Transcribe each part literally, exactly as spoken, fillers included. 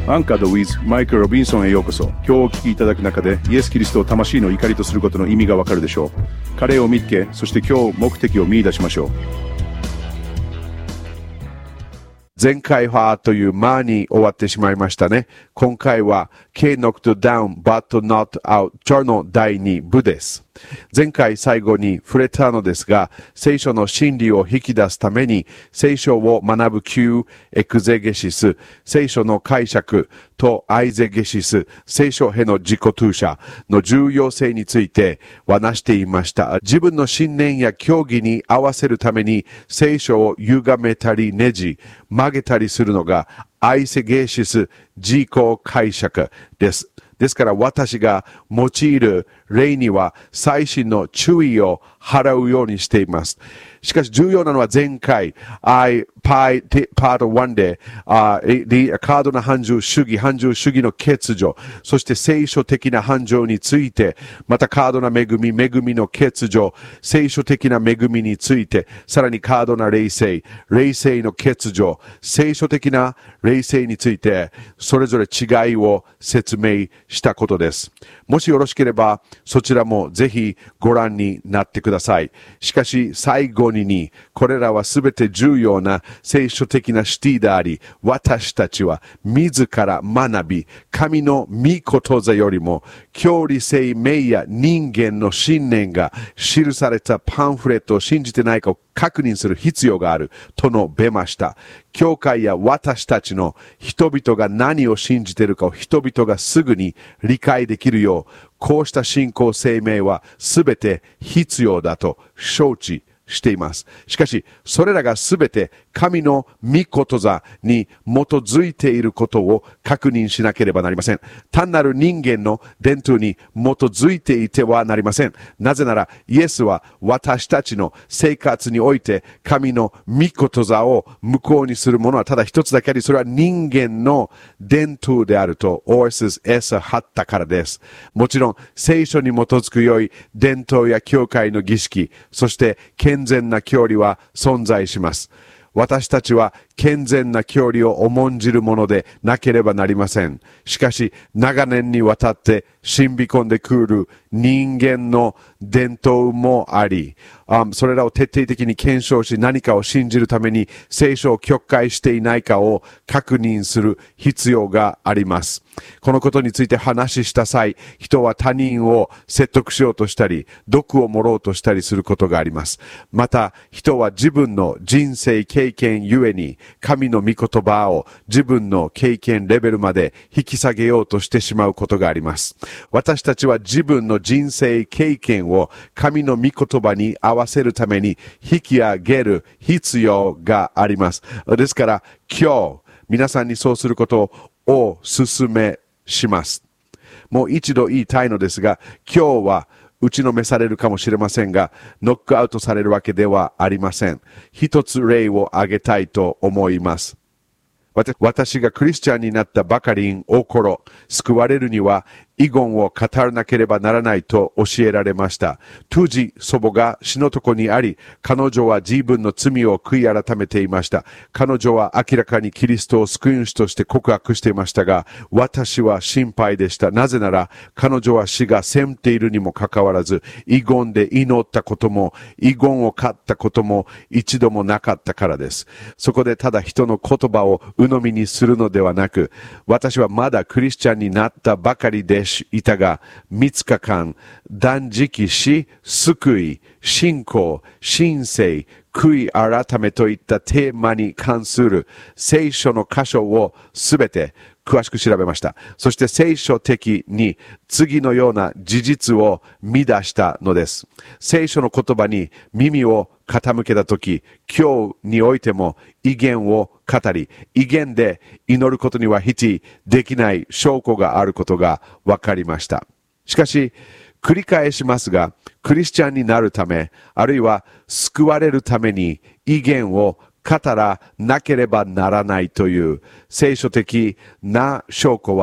アンカード with マイク・ロビンソンへようこそ。今日お聞きいただく中でイエス・キリストを魂の怒りとすることの意味がわかるでしょう。彼を見つけ、そして今日目的を見出しましょう。 前回はという間に終わってしまいましたね。今回は K knocked down but not out のだいに部です。前回最後に触れたのですが、聖書の真理を引き出すために、聖書を学ぶ級エクゼゲシス、聖書の解釈とアイゼゲシス、聖書への自己投射の重要性について話していました。自分の信念や教義に合わせるために、聖書を歪めたりねじ、曲げたりするのが、アイゼゲシス、自己解釈です。ですから私が用いる例には細心の注意を払うようにしています。しかし重要なのは前回、I, パートいちで、uh, カードな繁盛主義、繁盛主義の欠如、そして聖書的な繁盛について、またカードな恵み、恵みの欠如、聖書的な恵みについて、さらにカードな霊性、霊性の欠如、聖書的な霊性について、それぞれ違いを説明したことです。もしよろしければ、そちらもぜひご覧になってください。しかし最後にに、これらはすべて重要な聖書的なシティであり、私たちは自ら学び、神の御言葉よりも、教理性名や人間の信念が記されたパンフレットを信じてないかを確認する必要があると述べました。教会や私たちの人々が何を信じているかを人々がすぐに理解できるよう、こうした信仰声明はすべて必要だと承知しています。しかし、それらがすべて神の御言葉に基づいていることを確認しなければなりません。単なる人間の伝統に基づいていてはなりません。なぜなら、イエスは私たちの生活において神の御言葉を無効にするものはただ一つだけあり、それは人間の伝統であるとオーエスエス貼ったからです。もちろん、聖書に基づく良い伝統や教会の儀式、そして健全な教理は存在します。私たちは健全な教理を重んじるものでなければなりません。しかし、長年にわたって信び込んでくる人間の伝統もあり、um, それらを徹底的に検証し、何かを信じるために聖書を曲解していないかを確認する必要があります。このことについて話した際、人は他人を説得しようとしたり、毒を盛ろうとしたりすることがあります。また、人は自分の人生経験ゆえに、神の御言葉を自分の経験レベルまで引き下げようとしてしまうことがあります。私たちは自分の人生経験を神の御言葉に合わせるために引き上げる必要があります。ですから今日皆さんにそうすることをお勧めします。もう一度言いたいのですが、今日は打ちのめされるかもしれませんが、ノックアウトされるわけではありません。一つ例を挙げたいと思います。私がクリスチャンになったばかりの頃、救われるには遺言を語らなければならないと教えられました。当時、祖母が死の床にあり、彼女は自分の罪を悔い改めていました。彼女は明らかにキリストを救い主として告白していましたが、私は心配でした。なぜなら、彼女は死が迫っているにもかかわらず、遺言で祈ったことも、遺言を買ったことも一度もなかったからです。そこでただ人の言葉を鵜呑みにするのではなく、私はまだクリスチャンになったばかりでいたが、みっかかん断食し、救い、信仰、神聖、悔い改めといったテーマに関する聖書の箇所をすべて詳しく調べました。そして聖書的に次のような事実を見出したのです。聖書の言葉に耳を傾けたとき、今日においても異言を語り、異言で祈ることには否定できない証拠があることが分かりました。しかし、繰り返しますが、クリスチャンになるため、あるいは救われるために異言を語らなければならないという聖書的な証拠は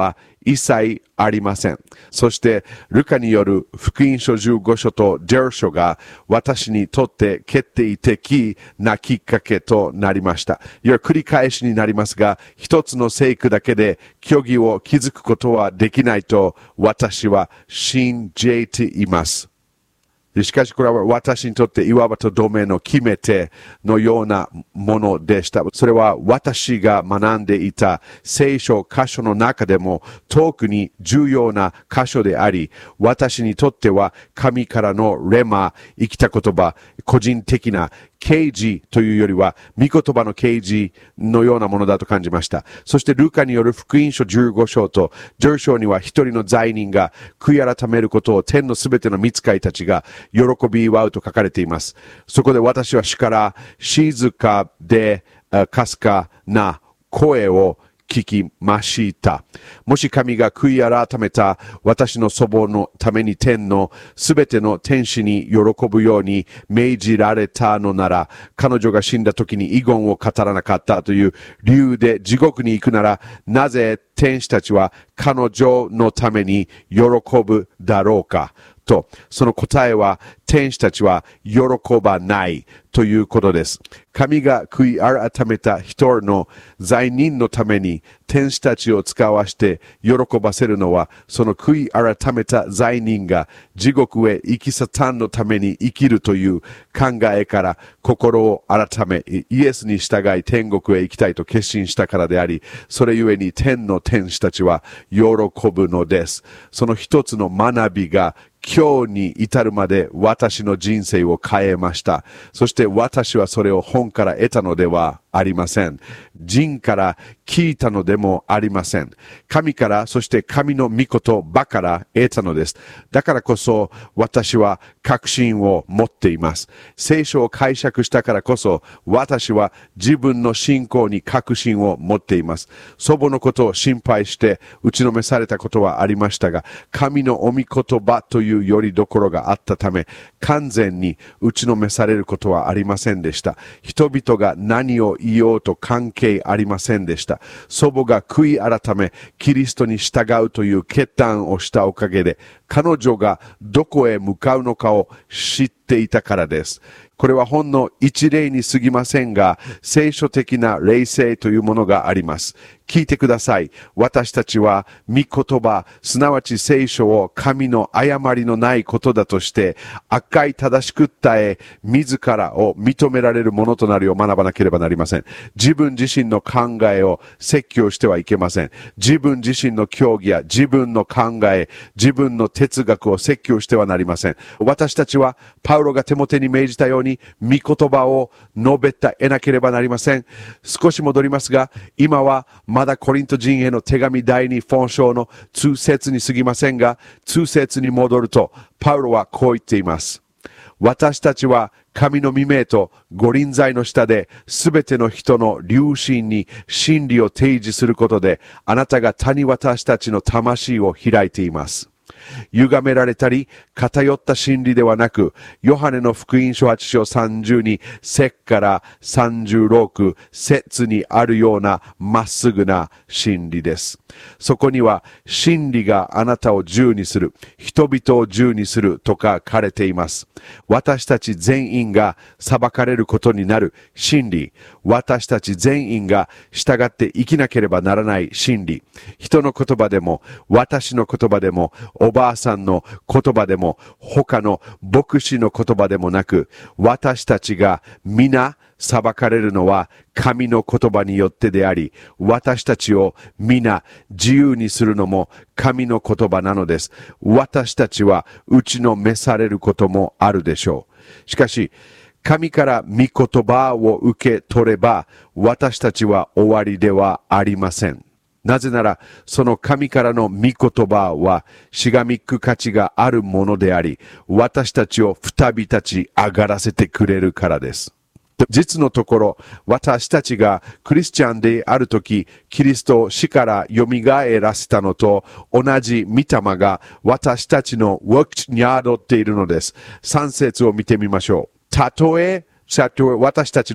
一切ありません。そして、ルカによる福音書じゅうご書とじゅう書が私にとって決定的なきっかけとなりました。いや、繰り返しになりますが、一つの聖句だけで教義を築くことはできないと私は信じています。しかしこれは私にとっていわばと同盟の決め手のようなものでした。それは私が学んでいた聖書箇所の中でも特に重要な箇所であり、私にとっては神からのレマ、生きた言葉、個人的な啓示というよりは、御言葉の啓示のようなものだと感じました。そして、ルカによる福音書じゅうご章とじゅう章には一人の罪人が悔い改めることを天のすべての御使いたちが喜び祝うと書かれています。そこで私は主から静かでかすかな声を聞きました。もし神が悔い改めた私の祖母のために天のすべての天使に喜ぶように命じられたのなら、彼女が死んだ時に遺言を語らなかったという理由で地獄に行くなら、なぜ天使たちは彼女のために喜ぶだろうかと、その答えは天使たちは喜ばないということです。神が悔い改めた一人の罪人のために天使たちを使わして喜ばせるのは、その悔い改めた罪人が地獄へ行きサタンのために生きるという考えから心を改め、イエスに従い天国へ行きたいと決心したからであり、それゆえに天の天使たちは喜ぶのです。その一つの学びが今日に至るまで私の人生を変えました。そして私はそれを本から得たのではありません。人から聞いたのでもありません。神から、そして神の御言葉から得たのです。だからこそ私は確信を持っています。聖書を解釈したからこそ私は自分の信仰に確信を持っています。祖母のことを心配して打ちのめされたことはありましたが、神のお御言葉というよりどころがあったため、完全に打ちのめされることはありませんでした。人々が何を言おうと関係ありませんでした。祖母が悔い改め、キリストに従うという決断をしたおかげで、彼女がどこへ向かうのかを知っていたからです。これはほんの一例に過ぎませんが、聖書的な霊性というものがあります。聞いてください。私たちは御言葉、すなわち聖書を神の誤りのないことだとして、赤い正しく伝え、自らを認められるものとなるよう学ばなければなりません。自分自身の考えを説教してはいけません。自分自身の教義や自分の考え、自分の哲学を説教してはなりません。私たちはパウロがテモテに命じたように、御言葉を述べた得なければなりません。少し戻りますが、今はまだコリント人への手紙第二本章の通節に過ぎませんが、通節に戻ると、パウロはこう言っています。私たちは神の御命と御臨在の下で、すべての人の良心に真理を提示することで、あなたが他に私たちの魂を開いています。歪められたり偏った真理ではなく、ヨハネの福音書はち章さんじゅうに節からさんじゅうろく節にあるようなまっすぐな真理です。そこには真理があなたを自由にする、人々を自由にすると書かれています。私たち全員が裁かれることになる真理、私たち全員が従って生きなければならない真理、人の言葉でも私の言葉でもおばあさんの言葉でも他の牧師の言葉でもなく、私たちが皆裁かれるのは神の言葉によってであり、私たちを皆自由にするのも神の言葉なのです。私たちは打ちのめされることもあるでしょう。しかし神から御言葉を受け取れば、私たちは終わりではありません。なぜなら、その神からの御言葉は、しがみく価値があるものであり、私たちを再び立ち上がらせてくれるからです。実のところ、私たちがクリスチャンであるとき、キリストを死から蘇らせたのと同じ御霊が私たちのワークに宿っているのです。さん節を見てみましょう。たとえ、私たちの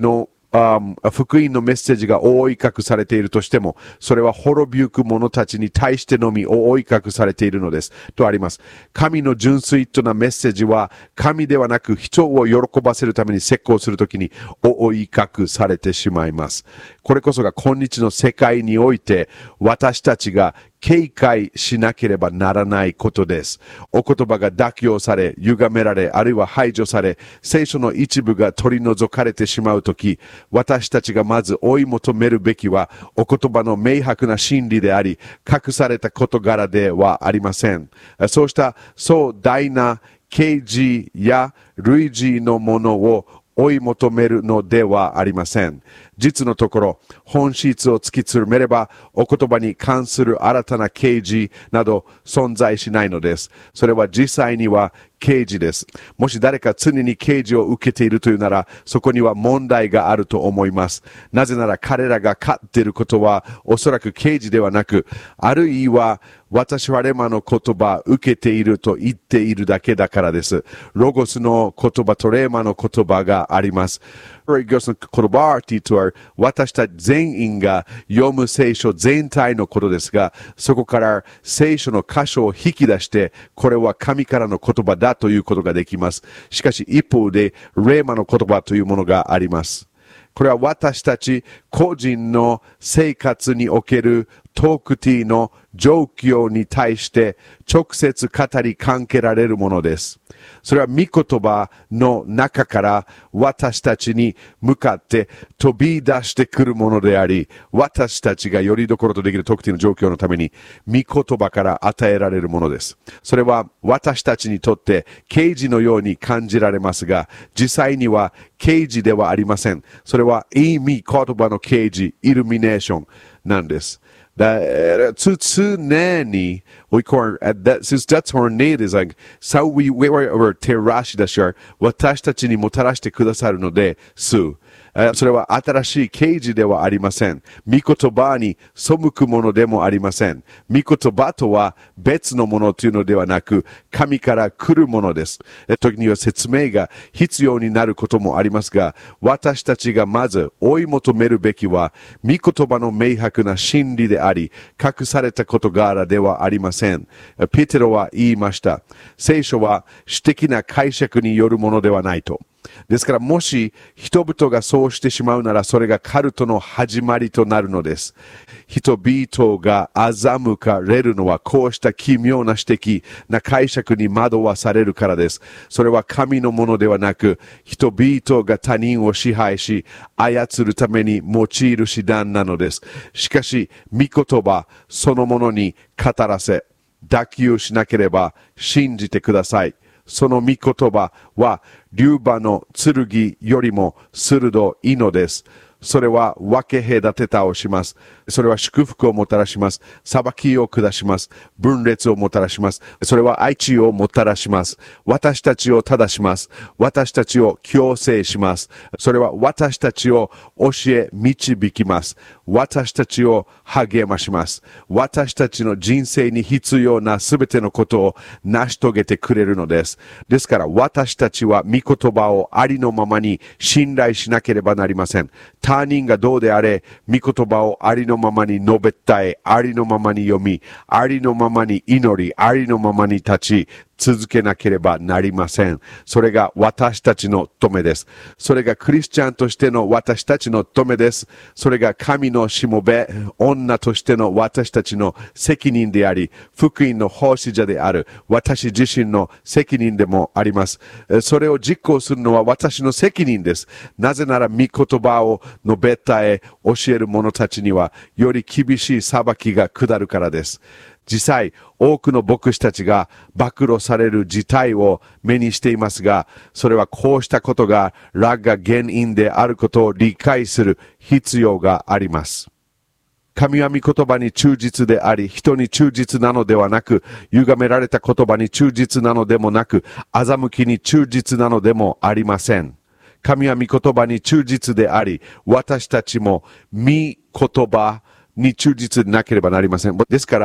Um, 福音のメッセージが覆い隠されているとしても、それは滅びゆく者たちに対してのみ覆い隠されているのです。とあります。神の純粋なメッセージは、神ではなく人を喜ばせるために説教するときに覆い隠されてしまいます。これこそが今日の世界において、私たちが警戒しなければならないことです。お言葉が妥協され、歪められ、あるいは排除され、聖書の一部が取り除かれてしまうとき、私たちがまず追い求めるべきは、お言葉の明白な真理であり、隠された事柄ではありません。そうした壮大な啓示や類似のものを追い求めるのではありません。実のところ、本質を突き詰めれば、お言葉に関する新たな啓示など存在しないのです。それは実際には啓示です。もし誰か常に啓示を受けているというなら、そこには問題があると思います。なぜなら彼らが勝っていることは、おそらく啓示ではなく、あるいは私はレマの言葉を受けていると言っているだけだからです。ロゴスの言葉とレマの言葉があります。ロゴスの言葉というとは、私たち全員が読む聖書全体のことですが、そこから聖書の箇所を引き出して、これは神からの言葉だということができます。しかし一方で、レマの言葉というものがあります。これは私たち個人の生活における特定の状況に対して直接語りかけられるものです。それは御言葉の中から私たちに向かって飛び出してくるものであり、私たちがよりどころとできる特定の状況のために御言葉から与えられるものです。それは私たちにとって啓示のように感じられますが、実際には啓示ではありません。それは意味言葉の啓示、イルミネーションなんです。だつ常に、we call that, since that's our need is like, so we, we were 照らし出しは私たちにもたらしてくださるのです。それは新しい啓示ではありません。御言葉に背くものでもありません。御言葉とは別のものというのではなく、神から来るものです。時には説明が必要になることもありますが、私たちがまず追い求めるべきは、御言葉の明白な真理であり、隠された事柄ではありません。ペテロは言いました。聖書は私的な解釈によるものではないと。ですからもし人々がそうしてしまうなら、それがカルトの始まりとなるのです。人々が欺かれるのはこうした奇妙な指摘な解釈に惑わされるからです。それは神のものではなく、人々が他人を支配し操るために用いる手段なのです。しかし御言葉そのものに語らせ妥協しなければ信じてください。その御言葉は竜馬の剣よりも鋭いのです。それは分け隔て倒します。それは祝福をもたらします。裁きを下します。分裂をもたらします。それは愛知をもたらします。私たちを正します。私たちを強制します。それは私たちを教え導きます。私たちを励まします。私たちの人生に必要なすべてのことを成し遂げてくれるのです。ですから私たちは御言葉をありのままに信頼しなければなりません。他人がどうであれ、御言葉をありのままに述べ伝え、ありのままに読み、ありのままに祈り、ありのままに立ち、続けなければなりません。それが私たちの務めです。それがクリスチャンとしての私たちの務めです。それが神のしもべ、女としての私たちの責任であり、福音の奉仕者である私自身の責任でもあります。それを実行するのは私の責任です。なぜなら御言葉を述べ伝え、教える者たちにはより厳しい裁きが下るからです。実際、多くの牧師たちが暴露される事態を目にしていますが、それはこうしたことが落が原因であることを理解する必要があります。神は御言葉に忠実であり、人に忠実なのではなく、歪められた言葉に忠実なのでもなく、欺きに忠実なのでもありません。神は御言葉に忠実であり、私たちも御言葉に忠実でなければなりません。ですから、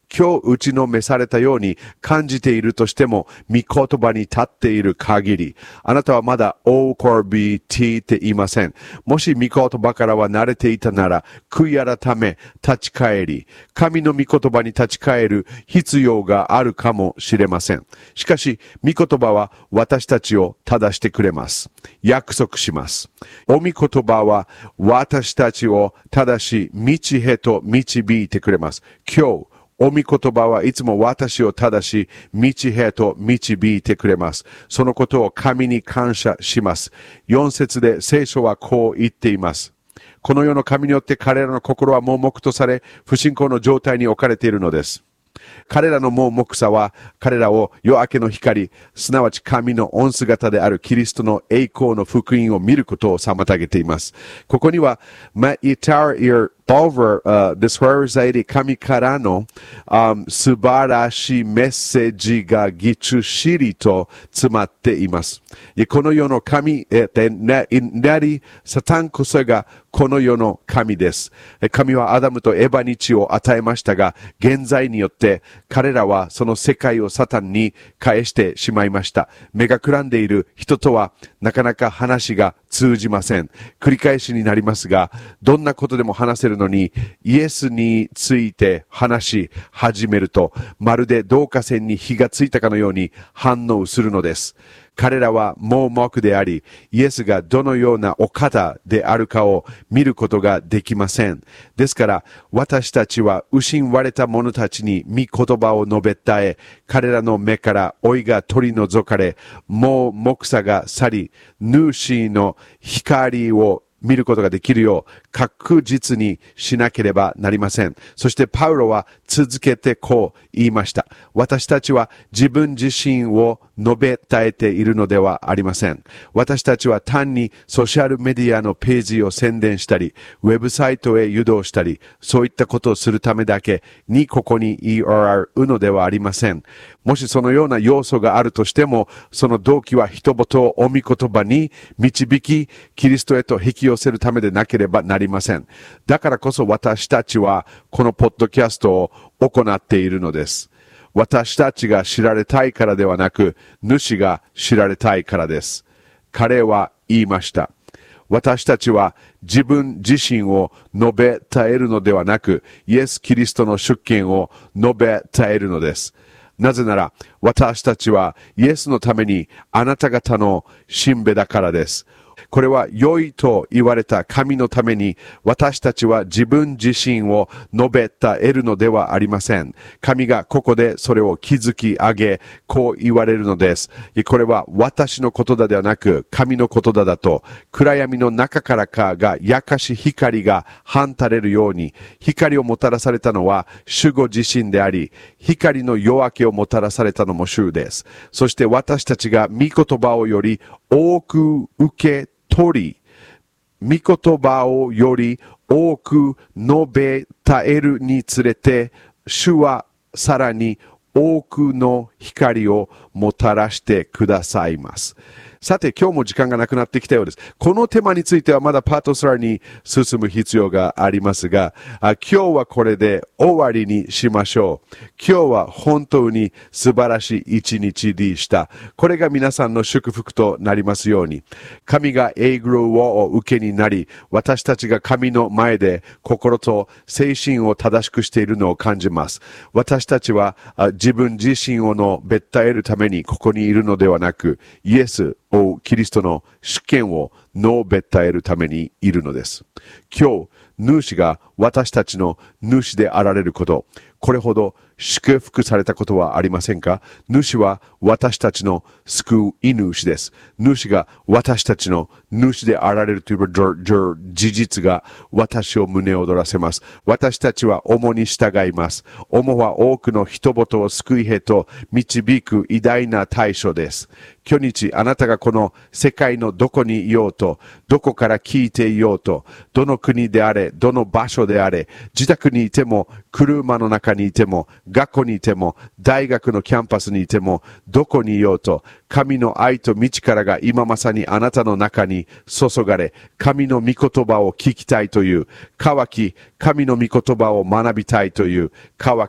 今日打ちのめされたように感じているとしても、御言葉に立っている限り、あなたはまだ O コービー T って言いません。もし御言葉からは慣れていたなら、悔い改め、立ち返り、神の御言葉に立ち返る必要があるかもしれません。しかし、御言葉は私たちを正してくれます。約束します。お御言葉は私たちを正し道へと導いてくれます。今日、お御言葉はいつも私を正し道へと導いてくれます。そのことを神に感謝します。よん節で聖書はこう言っています。この世の神によって彼らの心は盲目とされ、不信仰の状態に置かれているのです。彼らの盲目さは彼らを夜明けの光、すなわち神の御姿であるキリストの栄光の福音を見ることを妨げています。ここには、Maitar ir Bolver、uh, でそれぞれ神からの、um, 素晴らしいメッセージがぎっしりと詰まっています。この世の神、えー、なり、サタンこそがこの世の神です。神はアダムとエバに地を与えましたが、現在によって彼らはその世界をサタンに返してしまいました。目がくらんでいる人とはなかなか話が通じません。繰り返しになりますが、どんなことでも話せるのに、イエスについて話し始めると、まるで導火線に火がついたかのように反応するのです。彼らは盲目であり、イエスがどのようなお方であるかを見ることができません。ですから、私たちは失われた者たちに御言葉を述べ伝え、彼らの目から老いが取り除かれ、盲目さが去り、主の光を見ることができるよう確実にしなければなりません。そしてパウロは続けてこう言いました。私たちは自分自身を述べ伝えているのではありません。私たちは単にソーシャルメディアのページを宣伝したり、ウェブサイトへ誘導したり、そういったことをするためだけにここに イーアール うのではありません。もしそのような要素があるとしても、その動機は人々をお御言葉に導き、キリストへと引き寄せるためでなければなりません。だからこそ私たちはこのポッドキャストを行っているのです。私たちが知られたいからではなく、主が知られたいからです。彼は言いました。私たちは自分自身を述べ伝えるのではなく、イエス・キリストの出現を述べ伝えるのです。なぜなら、私たちはイエスのためにあなた方の神戸だからです。これは良いと言われた神のために私たちは自分自身を述べ伝えるのではありません。神がここでそれを築き上げ、こう言われるのです。これは私のことだではなく神のことだだと、暗闇の中からかがやかし光が放たれるように、光をもたらされたのは主ご自身であり、光の夜明けをもたらされたのも主です。そして私たちが御言葉をより多く受け取り、御言葉をより多く述べ伝えるにつれて、主はさらに多くの光をもたらしてくださいます。さて、今日も時間がなくなってきたようです。このテーマについてはまだパートさらに進む必要がありますが、あ今日はこれで終わりにしましょう。今日は本当に素晴らしい一日でした。これが皆さんの祝福となりますように。神が栄光を受けになり、私たちが神の前で心と精神を正しくしているのを感じます。私たちは自分自身をのべったえるためにここにいるのではなく、イエスをキリストの主権を述べ伝えるためにいるのです。今日、主が私たちの主であられること、これほど祝福されたことはありませんか？主は私たちの救い主です。主が私たちの主であられるという事実が私を胸躍らせます。私たちは主に従います。主は多くの人々を救いへと導く偉大な大将です。今日あなたがこの世界のどこにいようと、どこから聞いていようと、どの国であれ、どの場所であれ、自宅にいても、車の中にいても、学校にいても、大学のキャンパスにいても、どこにいようと、神の愛と道からが今まさにあなたの中に注がれ、神の御言葉を聞きたいという、渇き、神の御言葉を学びたいという、渇き、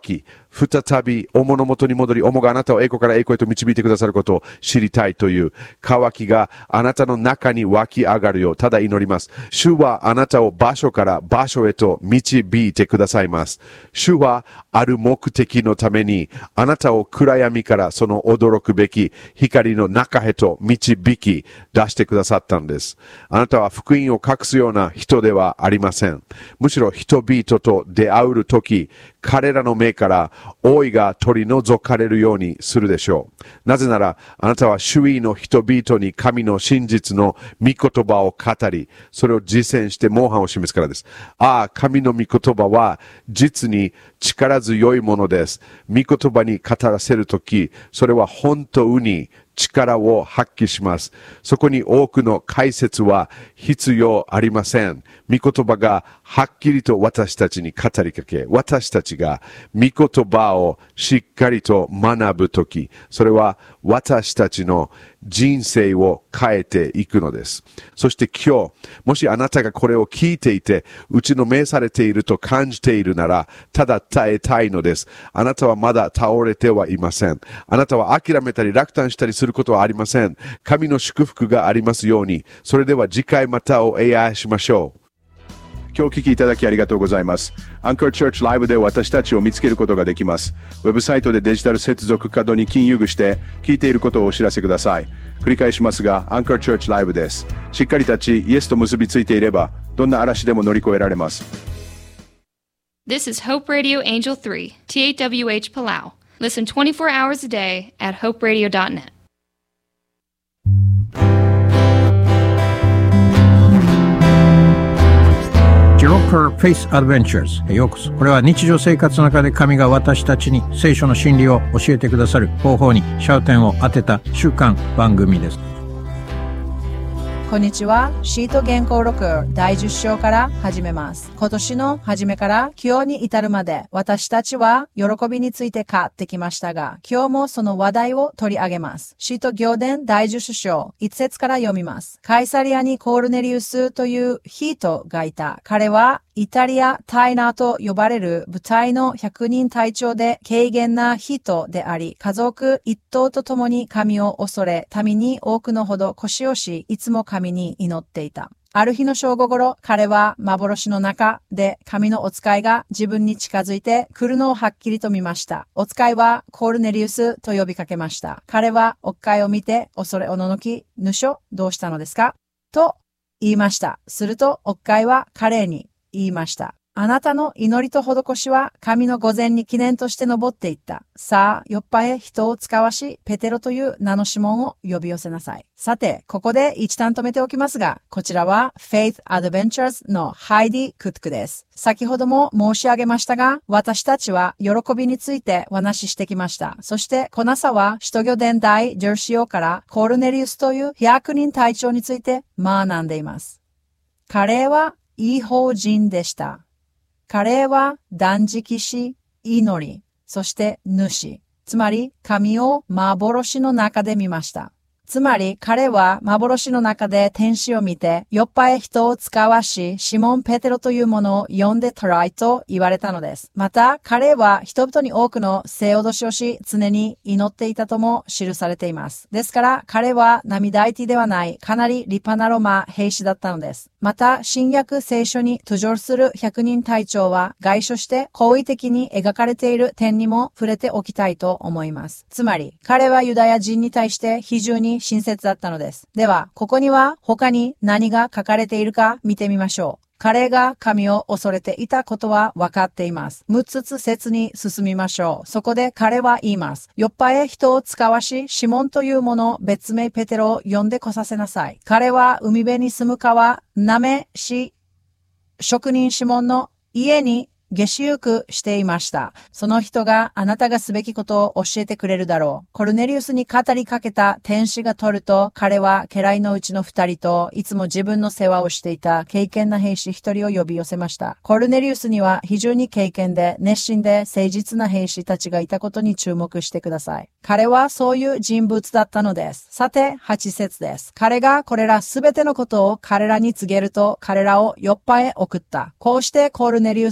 再び、主の元に戻り、主があなたを栄光から栄光へと導いてくださることを知りたいという渇きがあなたの中に湧き上がるよう、ただ祈ります。主はあなたを場所から場所へと導いてくださいます。主はある目的のために、あなたを暗闇からその驚くべき光の中へと導き出してくださったんです。あなたは福音を隠すような人ではありません。むしろ人々と出会うとき、彼らの目から覆いが取り除かれるようにするでしょう。なぜなら、あなたは周囲の人々に神の真実の御言葉を語り、それを実践して模範を示すからです。ああ、神の御言葉は実に力強いものです。御言葉に語らせるとき、それは本当に力を発揮します。そこに多くの解説は必要ありません。御言葉がはっきりと私たちに語りかけ、私たちが御言葉をしっかりと学ぶとき、それは私たちの人生を変えていくのです。そして今日、もしあなたがこれを聞いていて、打ちのめされていると感じているなら、ただ耐えたいのです。あなたはまだ倒れてはいません。あなたは諦めたり落胆したりすることはありません。神の祝福がありますように。それでは次回またお会いしましょう。 今日お聞きいただきありがとうございます。アンカーチャーチライブで私たちを見つけることができます。ウェブサイトでデジタル接続カードに金融して、聞いていることをお知らせください。繰り返しますが、アンカーチャーチライブです。しっかり立ち、イエスと結びついていれば、どんな嵐でも乗り越えられます。 This is Hope Radio Angel three, T H W H Palau. Listen twenty-four hours a day at hope radio dot net. Joker Faith Adventures へようこそ。これは日常生活の中で神が私たちに聖書の真理を教えてくださる方法に焦点を当てた週間番組です。 こんにちは。シート原稿録だいじゅっ章から始めます。今年の初めから今日に至るまで私たちは喜びについて語ってきましたが、今日もその話題を取り上げます。シート行伝だいじゅっ章いち節から読みます。カイサリアにコールネリウスという人がいた。彼はイタリア・タイナーと呼ばれる部隊のひゃくにん隊長で軽減な人であり、家族一同と共に神を恐れ、民に多くのほど腰をし、いつも神に祈っていた。ある日の正午頃、彼は幻の中で神のお使いが自分に近づいて来るのをはっきりと見ました。お使いはコールネリウスと呼びかけました。彼はおっかいを見て恐れおののき、主どうしたのですかと言いました。するとおっかいは彼に言いました。あなたの祈りと施しは神の御前に記念として登っていった。さあ、ヨッパへ人を使わし、ペテロという名のシモンを呼び寄せなさい。さて、ここで一旦止めておきますが、こちらは Faith Adventures のハイディ・クックです。先ほども申し上げましたが、私たちは喜びについてお話ししてきました。そして、この朝は使徒行伝だいじゅっ章からコールネリウスというひゃくにん隊長について学んでいます。彼は異邦人でした。彼は断食し、祈り、そして主、つまり神を幻の中で見ました。つまり彼は幻の中で天使を見て、ヨッパへ人を使わし、シモン・ペテロというものを呼んでトライと言われたのです。また彼は人々に多くの生脅しをし、常に祈っていたとも記されています。ですから彼は並大抵ではない、かなり立派なロマ兵士だったのです。また、新約聖書に登場する百人隊長は、概書して好意的に描かれている点にも触れておきたいと思います。つまり、彼はユダヤ人に対して非常に親切だったのです。では、ここには他に何が書かれているか見てみましょう。彼が神を恐れていたことは分かっています。むっつつ節に進みましょう。そこで彼は言います。ヨッパへ人を使わし、シモンという者、別名ペテロを呼んで来させなさい。彼は海辺に住む川、なめし、職人シモンの家に下宿していました。その人があなたがすべきことを教えてくれるだろう。コルネリウスに語りかけた天使が取ると、彼は家来のうちの二人といつも自分の世話をしていた敬虔な兵士一人を呼び寄せました。コルネリウスには非常に敬虔で熱心で誠実な兵士たちがいたことに注目してください。彼はそういう人物だったのです。さて、八節です。彼がこれらすべてのことを彼らに告げると、彼らをヨッパへ送った。こうしてコルネリウスは帰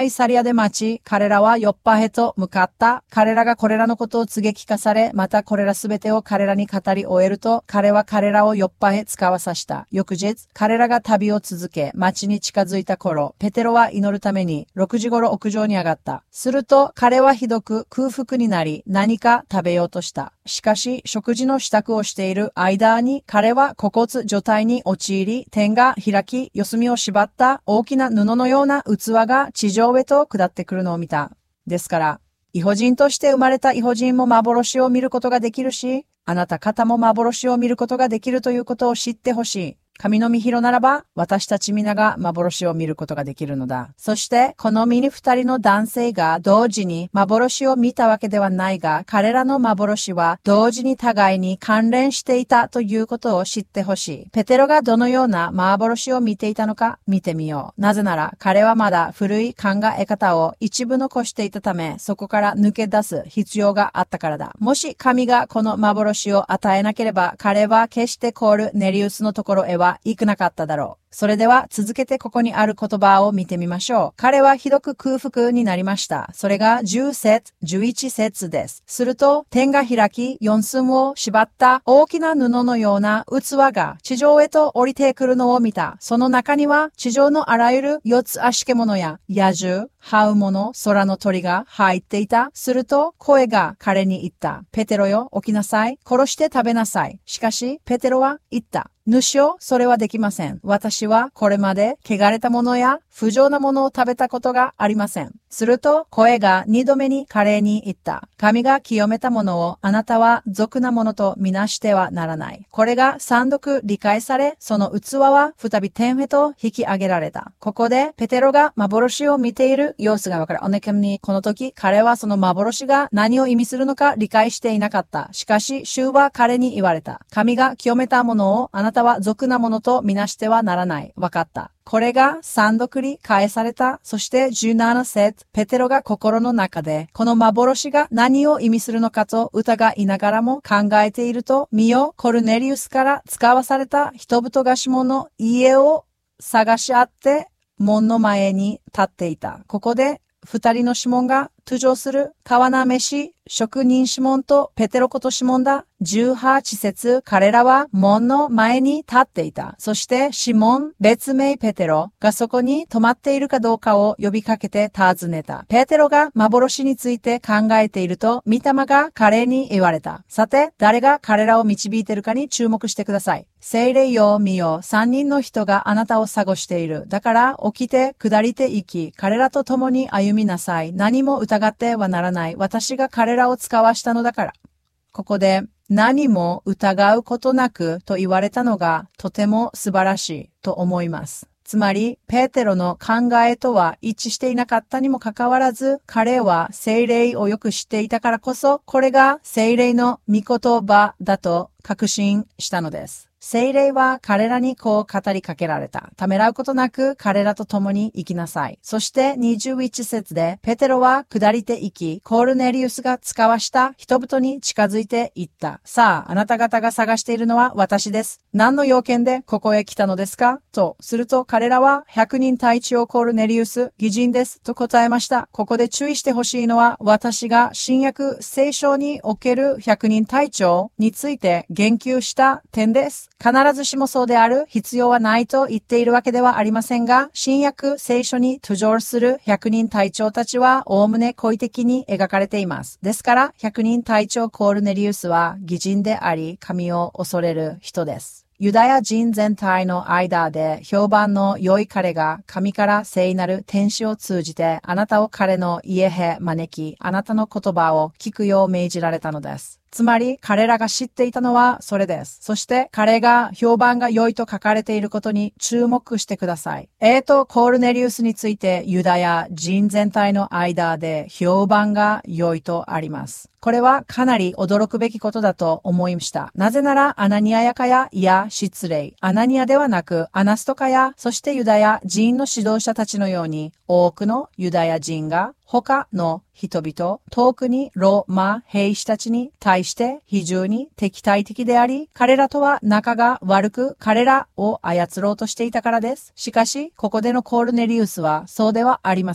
イサリアで待ち、彼らはヨッパへと向かった。彼らがこれらのことを告げ聞かされ、またこれらすべてを彼らに語り終えると、彼は彼らをヨッパへ使わさした。翌日、彼らが旅を続け、町に近づいた頃、ペテロは祈るためにろくじ頃屋上に上がった。すると、彼はひどく空腹になり、何か食べようとした。しかし、食事の支度をしている間に、彼は枯骨状態に陥り、天が開き、四隅を縛った大きな布のような器が地上へと下ってくるのを見た。ですから、異邦人として生まれた異邦人も幻を見ることができるし、あなた方も幻を見ることができるということを知ってほしい。神の御広ならば、私たち皆が幻を見ることができるのだ。そして、この身に二人の男性が同時に幻を見たわけではないが、彼らの幻は同時に互いに関連していたということを知ってほしい。ペテロがどのような幻を見ていたのか見てみよう。なぜなら、彼はまだ古い考え方を一部残していたため、そこから抜け出す必要があったからだ。もし神がこの幻を与えなければ、彼は決してコールネリウスのところへは行くなかっただろう。それでは続けてここにある言葉を見てみましょう。彼はひどく空腹になりました。それがじゅう節、じゅういち節です。すると天が開き、四隅を縛った大きな布のような器が地上へと降りてくるのを見た。その中には地上のあらゆる四つ足獣や野獣、這う者、空の鳥が入っていた。すると声が彼に言った。ペテロよ、起きなさい。殺して食べなさい。しかしペテロは言った。主よ、それはできません。私はこれまで汚れたものや不浄なものを食べたことがありません。すると声が二度目に彼に言った。神が清めたものをあなたは俗なものとみなしてはならない。これが三読理解され、その器は再び天へと引き上げられた。ここでペテロが幻を見ている様子がわかる。おねけにこの時彼はその幻が何を意味するのか理解していなかった。しかし主は彼に言われた。神が清めたものをあなたあなたは俗なものとみなしてはならない。わかった。これが三読理解された。そしてじゅうなな節、ペテロが心の中で、この幻が何を意味するのかと疑いながらも考えていると、見よ、コルネリウスから使わされた人々がシモンの家を探し当って、門の前に立っていた。ここで二人のシモンが登場する。川なめし、職人シモンとペテロことシモンだ。じゅうはち節、彼らは門の前に立っていた。そしてシモン、別名ペテロがそこに止まっているかどうかを呼びかけて尋ねた。ペテロが幻について考えていると、御霊が彼に言われた。さて、誰が彼らを導いているかに注目してください。聖霊よ、見よ、三人の人があなたを探している。だから起きて下りて行き、彼らと共に歩みなさい。何も疑ってはならない。私が彼らを使わしたのだから。ここで、何も疑うことなくと言われたのがとても素晴らしいと思います。つまり、ペテロの考えとは一致していなかったにもかかわらず、彼は聖霊をよく知っていたからこそ、これが聖霊の御言葉だと確信したのです。聖霊は彼らにこう語りかけられた。ためらうことなく彼らと共に行きなさい。そしてにじゅういち節でペテロは下りて行き、コールネリウスが使わした人々に近づいて行った。さあ、あなた方が探しているのは私です。何の要件でここへ来たのですかと、すると彼らは百人隊長コールネリウス、義人ですと答えました。ここで注意してほしいのは、私が新約聖書における百人隊長について言及した点です。必ずしもそうである必要はないと言っているわけではありませんが、新約聖書に登場する百人隊長たちはおおむね好意的に描かれています。ですから、百人隊長コールネリウスは義人であり、神を恐れる人です。ユダヤ人全体の間で評判の良い彼が神から聖なる天使を通じてあなたを彼の家へ招き、あなたの言葉を聞くよう命じられたのです。つまり彼らが知っていたのはそれです。そして彼が評判が良いと書かれていることに注目してください。えーと、コールネリウスについてユダヤ人全体の間で評判が良いとあります。これはかなり驚くべきことだと思いました。なぜならアナニアやカヤ、いや失礼。アナニアではなくアナストカヤ、そしてユダヤ人の指導者たちのように多くのユダヤ人が他の人々、特にローマ兵士たちに対して非常に敵対的であり、彼らとは仲が悪く彼らを操ろうとしていたからです。しかし、ここでのコールネリウスはそうではありません。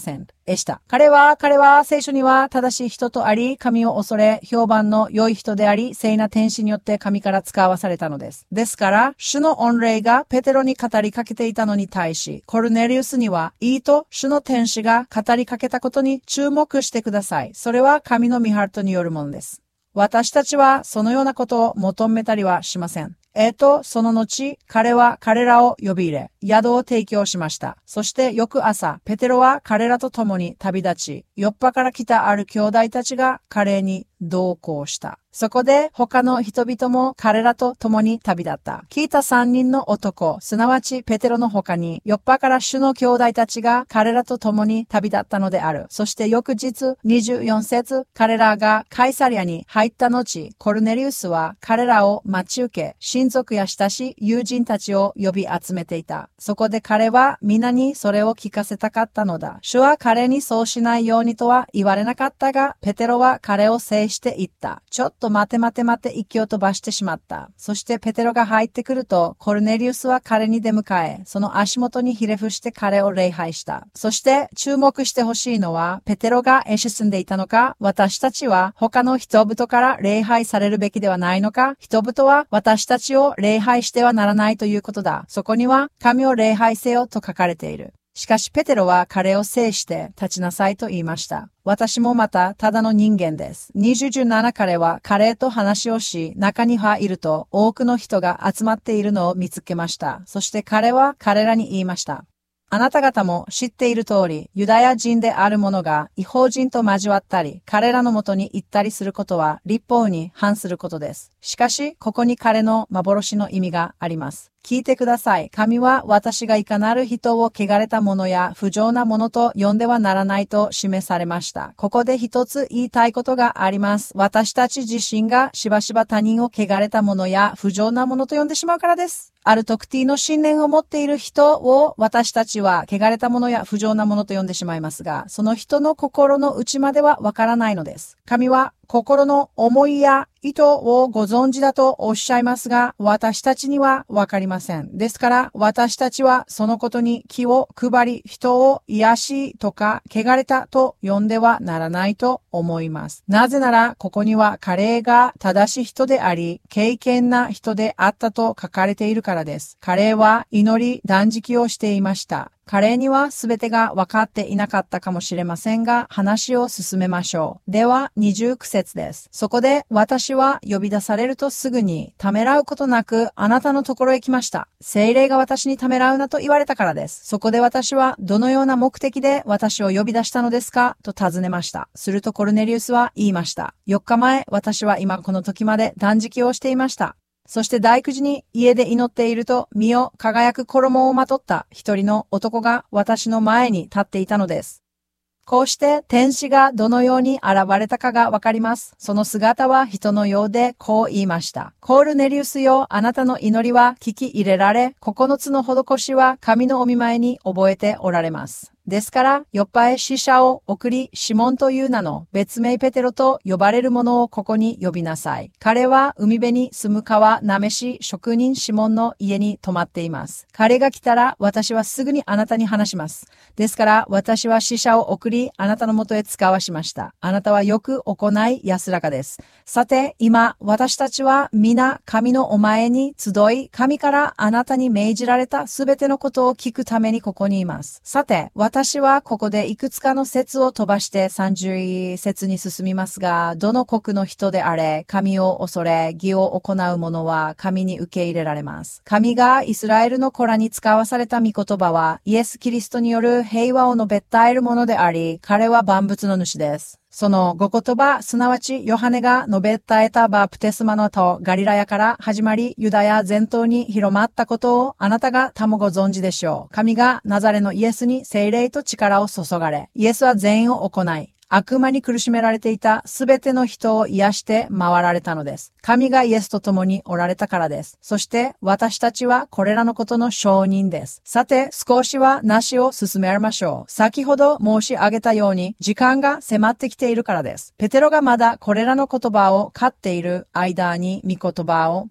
でした。彼は、彼は聖書には正しい人とあり、神を恐れ、評判の良い人であり、聖な天使によって神から使わされたのです。ですから、主の御霊がペテロに語りかけていたのに対し、コルネリウスには、いいと主の天使が語りかけたことに注目してください。それは神の御ハートによるものです。私たちはそのようなことを求めたりはしません。えっと、その後、彼は彼らを呼び入れ、宿を提供しました。そして翌朝、ペテロは彼らと共に旅立ち、ヨッパから来たある兄弟たちが彼に同行した。そこで他の人々も彼らと共に旅立った。聞いた三人の男、すなわちペテロの他に、ヨッパから主の兄弟たちが彼らと共に旅立ったのである。そして翌日、にじゅうよん節、彼らがカイサリアに入った後、コルネリウスは彼らを待ち受け、親族や親しい友人たちを呼び集めていた。そこで彼は皆にそれを聞かせたかったのだ。主は彼にそうしないようにとは言われなかったが、ペテロは彼を制して言った。ちょっと待て待て待て、息を飛ばしてしまった。そしてペテロが入ってくると、コルネリウスは彼に出迎え、その足元にひれ伏して彼を礼拝した。そして注目してほしいのは、ペテロが住んでいたのか、私たちは他の人々から礼拝されるべきではないのか、人々は私たちを礼拝してはならないということだ。そこには、神を礼拝せよと書かれている。しかしペテロは彼を制して立ちなさいと言いました。私もまたただの人間です。にじゅうなな彼は彼と話をし、中に入ると多くの人が集まっているのを見つけました。そして彼は彼らに言いました。あなた方も知っている通り、ユダヤ人である者が異邦人と交わったり、彼らのもとに行ったりすることは律法に反することです。しかし、ここに彼の幻の意味があります。聞いてください。神は私がいかなる人を汚れた者や不浄な者と呼んではならないと示されました。ここで一つ言いたいことがあります。私たち自身がしばしば他人を汚れた者や不浄な者と呼んでしまうからです。ある特定の信念を持っている人を私たちは汚れた者や不浄な者と呼んでしまいますが、その人の心の内まではわからないのです。神は心の思いや意図をご存知だとおっしゃいますが、私たちにはわかりません。ですから私たちはそのことに気を配り、人を癒しとか汚れたと呼んではならないと思います。なぜならここには彼が正しい人であり、敬虔な人であったと書かれているからです。彼は祈り断食をしていました。彼には全てが分かっていなかったかもしれませんが、話を進めましょう。では、にじゅうきゅう節です。そこで私は呼び出されるとすぐに、ためらうことなくあなたのところへ来ました。聖霊が私にためらうなと言われたからです。そこで私はどのような目的で私を呼び出したのですかと尋ねました。するとコルネリウスは言いました。よっかまえ、私は今この時まで断食をしていました。そして大工事に家で祈っていると、身を輝く衣をまとった一人の男が私の前に立っていたのです。こうして天使がどのように現れたかがわかります。その姿は人のようでこう言いました。コルネリウスよ、あなたの祈りは聞き入れられ、九つの施しは神のお見舞いに覚えておられます。ですから、ヨッパへ使者を送り、シモンという名の別名ペテロと呼ばれる者をここに呼びなさい。彼は海辺に住む川なめし職人シモンの家に泊まっています。彼が来たら私はすぐにあなたに話します。ですから私は使者を送り、あなたのもとへ使わしました。あなたはよく行い安らかです。さて、今私たちは皆神のお前に集い、神からあなたに命じられたすべてのことを聞くためにここにいます。さて、私私はここでいくつかの説を飛ばしてさんじゅう節に進みますが、どの国の人であれ、神を恐れ、義を行う者は神に受け入れられます。神がイスラエルの子らに使わされた御言葉は、イエス・キリストによる平和を述べ伝えるものであり、彼は万物の主です。そのご言葉、すなわちヨハネが述べ伝えたバプテスマのとガリラヤから始まり、ユダヤ全島に広まったことをあなたがたもご存知でしょう。神がナザレのイエスに聖霊と力を注がれ、イエスは全員を行い、悪魔に苦しめられていたすべての人を癒して回られたのです。神がイエスと共におられたからです。そして私たちはこれらのことの証人です。さて少しは話を進めましょう。先ほど申し上げたように時間が迫ってきているからです。ペテロがまだこれらの言葉を飼っている間に御言葉を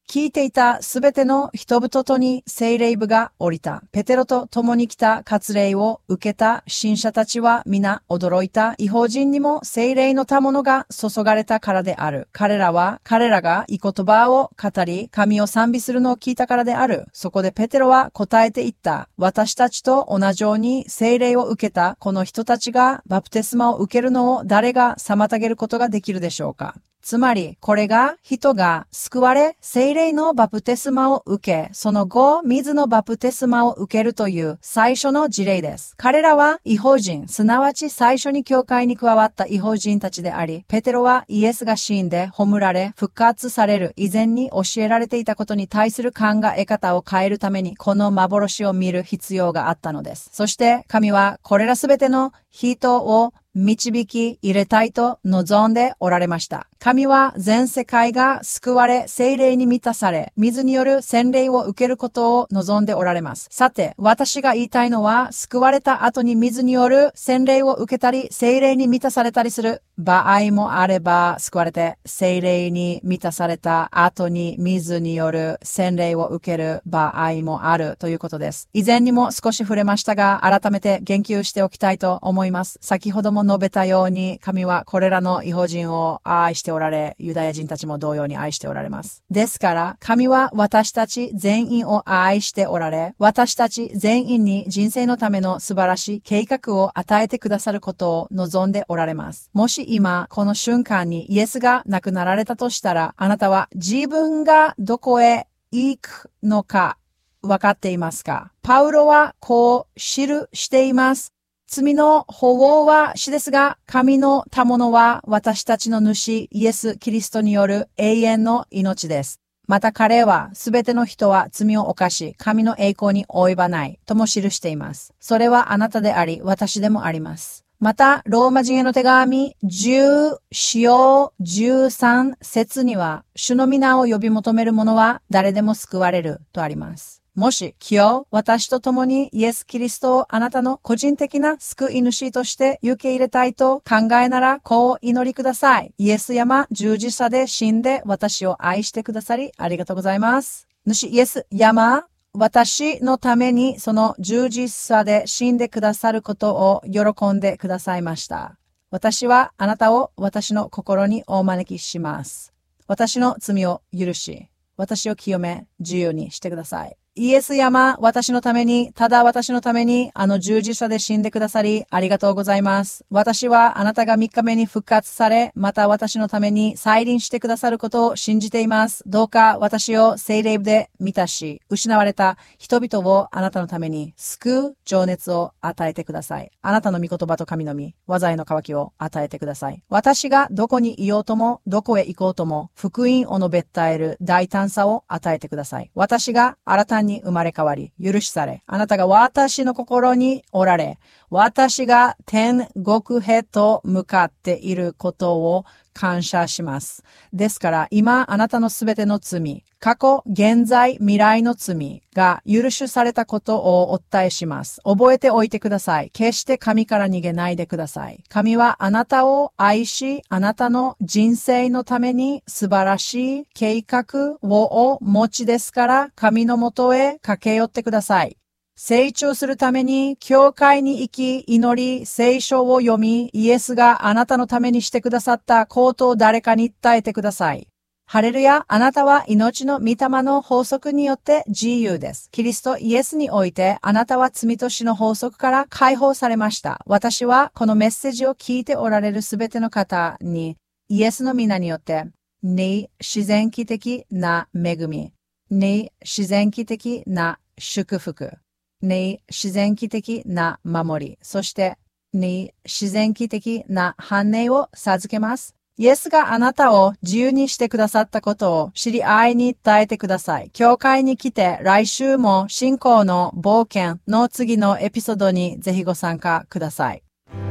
聞いていたすべての人々とに聖霊が降りた。ペテロと共に来た割礼を受けた信者たちは皆驚いた。異邦人にも聖霊の賜物が注がれたからである。彼らは彼らが御言葉を語り、神を賛美するのを聞いたからである。そこでペテロは答えて言った。私たちと同じように聖霊を受けたこの人たちがバプテスマを受けるのを誰が妨げることができるでしょうか。つまり、これが人が救われ、聖霊のバプテスマを受け、その後、水のバプテスマを受けるという最初の事例です。彼らは異邦人、すなわち最初に教会に加わった異邦人たちであり、ペテロはイエスが死んで葬られ、復活される以前に教えられていたことに対する考え方を変えるために、この幻を見る必要があったのです。そして、神はこれらすべての人を導き入れたいと望んでおられました。神は全世界が救われ、聖霊に満たされ、水による洗礼を受けることを望んでおられます。さて、私が言いたいのは、救われた後に水による洗礼を受けたり、聖霊に満たされたりする場合もあれば、救われて、聖霊に満たされた後に水による洗礼を受ける場合もあるということです。以前にも少し触れましたが、改めて言及しておきたいと思います。先ほども述べたように、神はこれらの異邦人を愛しておられ、ユダヤ人たちも同様に愛しておられます。ですから、神は私たち全員を愛しておられ、私たち全員に人生のための素晴らしい計画を与えてくださることを望んでおられます。もし今、この瞬間にイエスが亡くなられたとしたら、あなたは自分がどこへ行くのか分かっていますか？パウロはこう記しています。罪の保護は死ですが、神の賜物は私たちの主イエス・キリストによる永遠の命です。また彼はすべての人は罪を犯し、神の栄光に及ばないとも記しています。それはあなたであり、私でもあります。また、ローマ人への手紙じゅうよん、じゅうさん節には、主の皆を呼び求める者は誰でも救われるとあります。もし今日私と共にイエス・キリストをあなたの個人的な救い主として受け入れたいと考えならこう祈りください。イエス様十字架で死んで私を愛してくださりありがとうございます。主イエス様、私のためにその十字架で死んでくださることを喜んでくださいました。私はあなたを私の心にお招きします。私の罪を許し、私を清め、自由にしてください。イエス様、私のために、ただ私のために、あの十字架で死んでくださり、ありがとうございます。私はあなたが三日目に復活され、また私のために再臨してくださることを信じています。どうか私を聖霊で満たし、失われた人々をあなたのために救う情熱を与えてください。あなたの御言葉と神の御、災いの渇きを与えてください。私がどこにいようとも、どこへ行こうとも、福音を述べ伝える大胆さを与えてください。私が新たにに生まれ変わり、許しされ、あなたが私の心におられ、私が天国へと向かっていることを感謝します。ですから、今あなたのすべての罪、過去、現在、未来の罪が許しされたことをお伝えします。覚えておいてください。決して神から逃げないでください。神はあなたを愛し、あなたの人生のために素晴らしい計画をお持ちですから、神のもとへ駆け寄ってください。成長するために、教会に行き、祈り、聖書を読み、イエスがあなたのためにしてくださったことを誰かに伝えてください。ハレルヤ、あなたは命の御霊の法則によって自由です。キリストイエスにおいて、あなたは罪と死の法則から解放されました。私はこのメッセージを聞いておられるすべての方に、イエスの皆によって、に自然期的な恵み、に自然期的な祝福、に自然期的な守り、そしてに自然期的な繁栄を授けます。イエスがあなたを自由にしてくださったことを知り合いに伝えてください。教会に来て来週も信仰の冒険の次のエピソードにぜひご参加ください。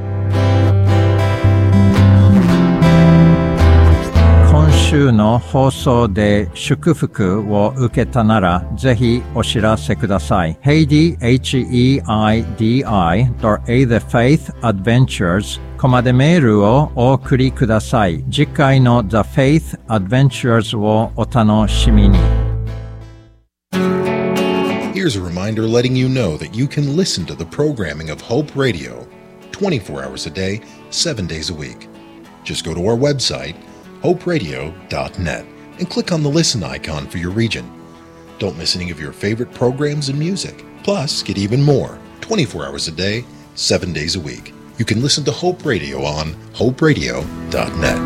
今週の放送で祝福を受けたならぜひお知らせください。ヘイディ ヘイディ ドット エー the faith adventures コマでメールをお送りください。次回の The Faith Adventures をお楽しみに。 Here's a reminder letting you know that you can listen to the programming of Hope Radio twenty-four hours a day, seven days a week. Just go to our website, hope radio dot net, and click on the listen icon for your region. Don't miss any of your favorite programs and music. Plus, get even more twenty-four hours a day, seven days a week. You can listen to Hope Radio on hope radio dot net.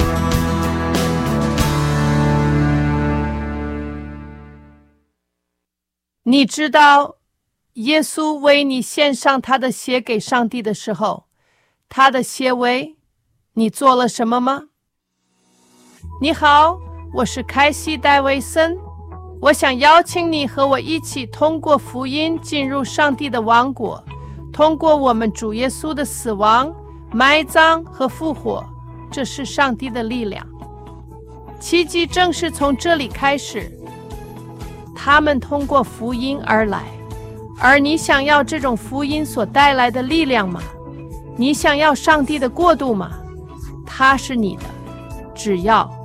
你知道耶稣为你献上他的血给上帝的时候，他的血为你做了什么吗？你好，我是凯西戴维森，我想邀请你和我一起通过福音进入上帝的王国，通过我们主耶稣的死亡、埋葬和复活，这是上帝的力量。奇迹正是从这里开始，他们通过福音而来。而你想要这种福音所带来的力量吗？你想要上帝的国度吗？它是你的，只要